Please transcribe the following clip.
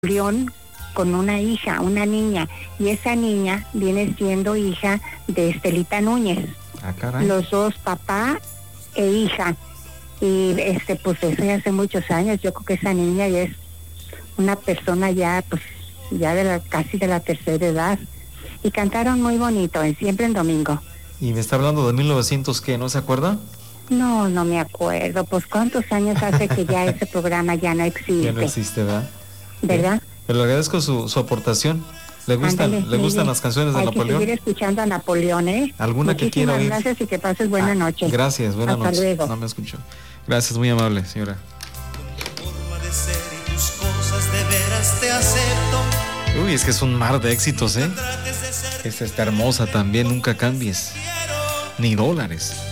Napoleón con una hija, una niña, y esa niña viene siendo hija de Estelita Núñez. Ah, caray. Los dos, papá e hija. Y pues eso ya hace muchos años. Yo creo que esa niña ya es una persona ya, pues, ya casi de la tercera edad. Y cantaron muy bonito, siempre en domingo. Y me está hablando de 1900, ¿qué? ¿No se acuerda? No me acuerdo. Pues cuántos años hace que ya ese programa ya no existe. Ya no existe, ¿verdad? ¿Verdad? Pero le agradezco su aportación. ¿Le gustan las canciones de Napoleón? Hay que seguir escuchando a Napoleón, ¿eh? ¿Alguna que quiera oír? Gracias y que pases buena noche. Gracias, buena noche. Hasta luego. No me escuchó. Gracias, muy amable, señora. Uy, es que es un mar de éxitos, ¿eh? Esta está hermosa también, nunca cambies. Ni dólares.